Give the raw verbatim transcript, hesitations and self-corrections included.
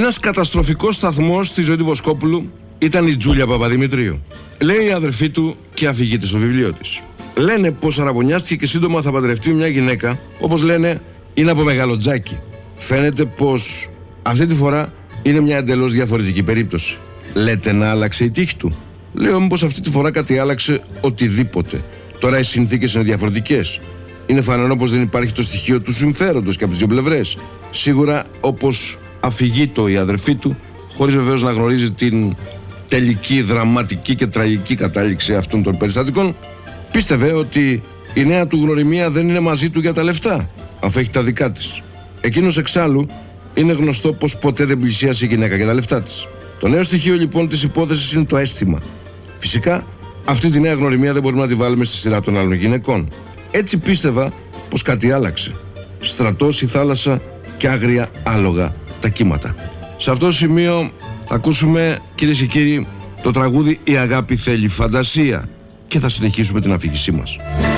Ένας καταστροφικός σταθμός στη ζωή του Βοσκόπουλου ήταν η Τζούλια Παπαδημητρίου. Λέει η αδερφή του και αφηγείται στο βιβλίο της. Λένε πως αραβωνιάστηκε και σύντομα θα παντρευτεί μια γυναίκα, όπως λένε είναι από Μεγαλοτζάκι. Φαίνεται πως αυτή τη φορά είναι μια εντελώς διαφορετική περίπτωση. Λέτε να άλλαξε η τύχη του? Λέω μήπως αυτή τη φορά κάτι άλλαξε οτιδήποτε. Τώρα οι συνθήκες είναι διαφορετικές. Είναι φανερό πως δεν υπάρχει το στοιχείο του συμφέροντος και από τις δύο πλευρές. Σίγουρα, όπως αφηγείτο η αδερφή του, χωρίς βεβαίως να γνωρίζει την τελική, δραματική και τραγική κατάληξη αυτών των περιστατικών, πίστευε ότι η νέα του γνωριμία δεν είναι μαζί του για τα λεφτά, αφού έχει τα δικά της. Εκείνος εξάλλου είναι γνωστό πως ποτέ δεν πλησίασε η γυναίκα για τα λεφτά της. Το νέο στοιχείο λοιπόν της υπόθεσης είναι το αίσθημα. Φυσικά, αυτή τη νέα γνωριμία δεν μπορούμε να τη βάλουμε στη σειρά των άλλων γυναικών. Έτσι πίστευα πως κάτι άλλαξε. Στρατός, η θάλασσα και άγρια άλογα τα κύματα. Σε αυτό το σημείο θα ακούσουμε, κυρίες και κύριοι, το τραγούδι «Η αγάπη θέλει φαντασία» και θα συνεχίσουμε την αφήγησή μας.